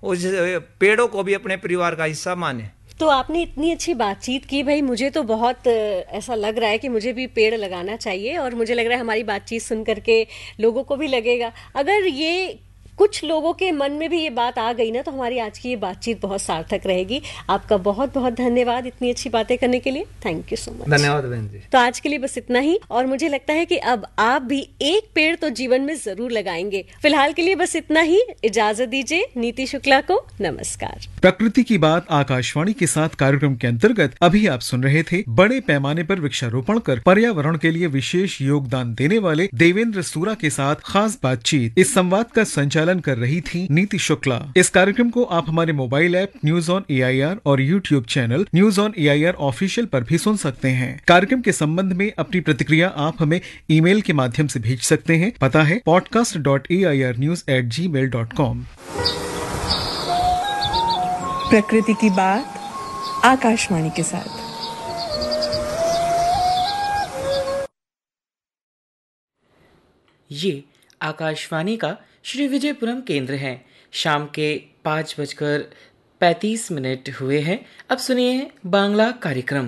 उस पेड़ों को भी अपने परिवार का हिस्सा माने। तो आपने इतनी अच्छी बातचीत की भाई, मुझे तो बहुत ऐसा लग रहा है कि मुझे भी पेड़ लगाना चाहिए, और मुझे लग रहा है हमारी बातचीत सुन करके लोगों को भी लगेगा। अगर ये कुछ लोगों के मन में भी ये बात आ गई ना, तो हमारी आज की ये बातचीत बहुत सार्थक रहेगी। आपका बहुत बहुत धन्यवाद इतनी अच्छी बातें करने के लिए। Thank you so much. धन्यवाद बहन जी। तो आज के लिए बस इतना ही, और मुझे लगता है कि अब आप भी एक पेड़ तो जीवन में जरूर लगाएंगे। फिलहाल के लिए बस इतना ही, इजाजत दीजिए नीति शुक्ला को। नमस्कार। प्रकृति की बात आकाशवाणी के साथ कार्यक्रम के अंतर्गत अभी आप सुन रहे थे बड़े पैमाने पर वृक्षारोपण कर पर्यावरण के लिए विशेष योगदान देने वाले देवेंद्र सूरा के साथ खास बातचीत। इस संवाद का संचालन कर रही थी नीति शुक्ला। इस कार्यक्रम को आप हमारे mobile app news on AIR और YouTube channel news on AIR official पर भी सुन सकते हैं। कार्यक्रम के संबंध में अपनी प्रतिक्रिया आप हमें ईमेल के माध्यम से भेज सकते हैं। पता है podcast.airnews@gmail.com। प्रकृति की बात आकाशवाणी के साथ। ये आकाशवाणी का श्री विजयपुरम केंद्र है। शाम के 5:35 हुए हैं। अब सुनिए बांग्ला कार्यक्रम।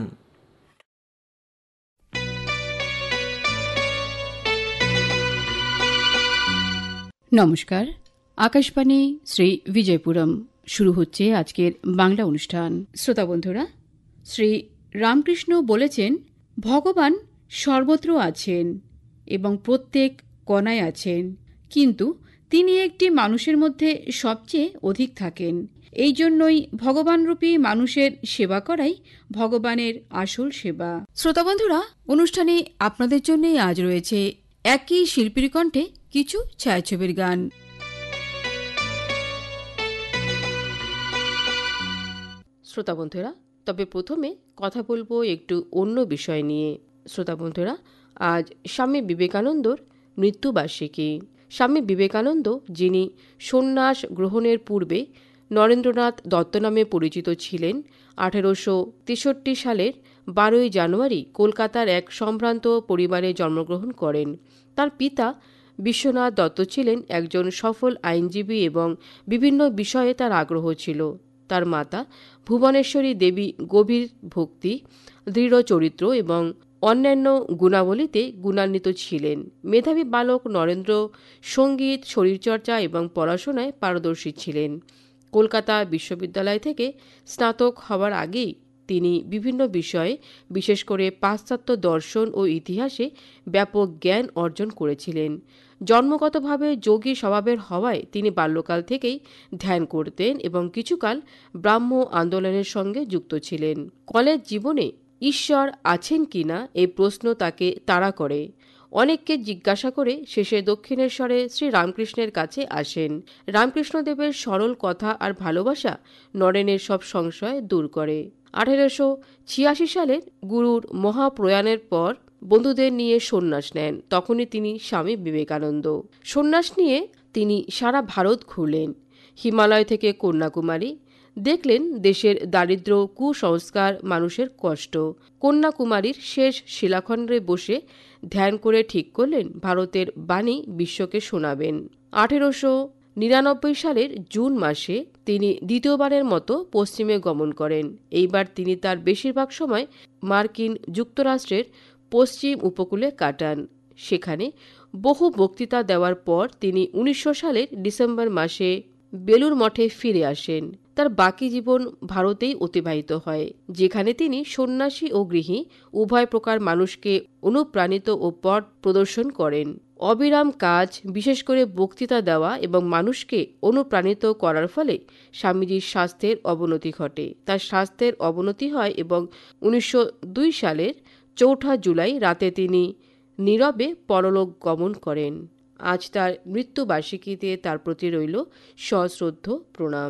নমস্কার, আকাশবাণী শ্রী বিজয়পুরম। শুরু হচ্ছে আজকের বাংলা অনুষ্ঠান। শ্রোতা বন্ধুরা, শ্রী রামকৃষ্ণ বলেছেন, ভগবান সর্বত্র আছেন এবং প্রত্যেক কণায় আছেন, কিন্তু তিনি একটি মানুষের মধ্যে সবচেয়ে অধিক থাকেন। এই জন্যই ভগবানরূপী মানুষের সেবা করাই ভগবানের আসল সেবা। শ্রোতা বন্ধুরা, অনুষ্ঠানে আপনাদের জন্য আজ রয়েছে একই শিল্পীর কণ্ঠে কিছু ছায়াছবির গান। শ্রোতা বন্ধুরা, তবে প্রথমে কথা বলবো একটু অন্য বিষয় নিয়ে। শ্রোতা বন্ধুরা, আজ স্বামী বিবেকানন্দর মৃত্যুবার্ষিকী। স্বামী বিবেকানন্দ, যিনি সন্ন্যাস গ্রহণের পূর্বে নরেন্দ্রনাথ দত্ত নামে পরিচিত ছিলেন, 1863 সালের 12 জানুয়ারি কলকাতার এক সম্ভ্রান্ত পরিবারে জন্মগ্রহণ করেন। তার পিতা বিশ্বনাথ দত্ত ছিলেন একজন সফল আইনজীবী এবং বিভিন্ন বিষয়ে তার আগ্রহ ছিল। তার মাতা ভুবনেশ্বরী দেবী গভীর ভক্তি, দৃঢ় চরিত্র এবং অন্যান্য গুণাবলীতে গুণান্বিত ছিলেন। মেধাবী বালক নরেন্দ্র সঙ্গীত, শরীরচর্চা এবং পড়াশোনায় পারদর্শী ছিলেন। কলকাতা বিশ্ববিদ্যালয় থেকে স্নাতক হওয়ার আগেই তিনি বিভিন্ন বিষয়ে, বিশেষ করে পাশ্চাত্য দর্শন ও ইতিহাসে ব্যাপক জ্ঞান অর্জন করেছিলেন। জন্মগতভাবে যোগী স্বভাবের হওয়ায় তিনি বাল্যকাল থেকেই ধ্যান করতেন এবং কিছুকাল ব্রাহ্ম আন্দোলনের সঙ্গে যুক্ত ছিলেন। কলেজ জীবনে ঈশ্বর আছেন কিনা এই প্রশ্ন তাকে তাড়া করে। অনেককে জিজ্ঞাসা করে শেষে দক্ষিণেশ্বরে শ্রী রামকৃষ্ণের কাছে আসেন। রামকৃষ্ণদেবের সরল কথা আর ভালোবাসা নরেনের সব সংশয় দূর করে। 1886 সালের গুরুর মহাপ্রয়াণের পর বন্ধুদের নিয়ে সন্ন্যাস নেন। তখনই তিনি স্বামী বিবেকানন্দ। সন্ন্যাস নিয়ে তিনি সারা ভারত ঘুরলেন। হিমালয় থেকে কন্যাকুমারী দেখলেন দেশের দারিদ্র, কুসংস্কার, মানুষের কষ্ট। কন্যাকুমারীর শেষ শিলাখণ্ডে বসে ধ্যান করে ঠিক করলেন ভারতের বাণী বিশ্বকে শোনাবেন। 1899 সালের জুন মাসে তিনি দ্বিতীয়বারের মতো পশ্চিমে গমন করেন। এইবার তিনি তার বেশিরভাগ সময় মার্কিন যুক্তরাষ্ট্রের পশ্চিম উপকূলে কাটান। সেখানে বহু বক্তৃতা দেওয়ার পর তিনি 1900 সালের ডিসেম্বর মাসে বেলুর মঠে ফিরে আসেন। তার বাকি জীবন ভারতেই অতিবাহিত হয়, যেখানে তিনি সন্ন্যাসী ও গৃহী উভয় প্রকার মানুষকে অনুপ্রাণিত ও পথ প্রদর্শন করেন। অবিরাম কাজ, বিশেষ করে বক্তৃতা দেওয়া এবং মানুষকে অনুপ্রাণিত করার ফলে স্বামীজির স্বাস্থ্যের অবনতি ঘটে। তার স্বাস্থ্যের অবনতি হয় এবং 1902 সালের 4 জুলাই রাতে তিনি নীরবে পরলোক গমন করেন। আজ তার মৃত্যুবার্ষিকীতে তার প্রতি রইল সশ্রদ্ধ প্রণাম।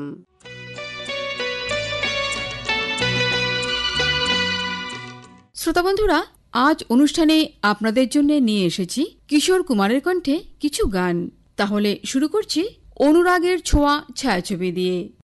শ্রোতা বন্ধুরা, আজ অনুষ্ঠানে আপনাদের জন্য নিয়ে এসেছি কিশোর কুমারের কণ্ঠে কিছু গান। তাহলে শুরু করছি অনুরাগের ছোঁয়া ছায়াছবি দিয়ে।